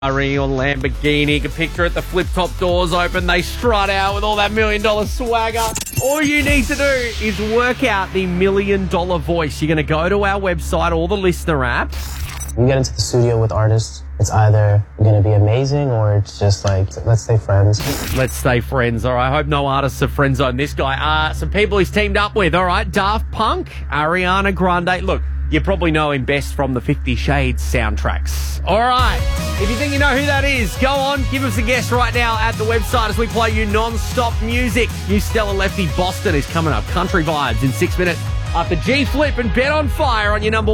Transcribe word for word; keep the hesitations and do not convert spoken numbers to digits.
Ferrari or Lamborghini. You can picture it, the flip-top doors open, they strut out with all that million-dollar swagger. All you need to do is work out the million-dollar voice. You're going to go to our website or the listener app. You get into the studio with artists, it's either going to be amazing or it's just like, let's stay friends. Let's stay friends, all right? I hope no artists are friend zone this guy. Uh, some people he's teamed up with, all right? Daft Punk, Ariana Grande. Look, you probably know him best from the Fifty Shades soundtracks. All right. If you think you know who that is, go on, give us a guess right now at the website as we play you non-stop music. New Stellar Lefty Boston is coming up. Country Vibes in six minutes after G Flip and Bet on Fire on your number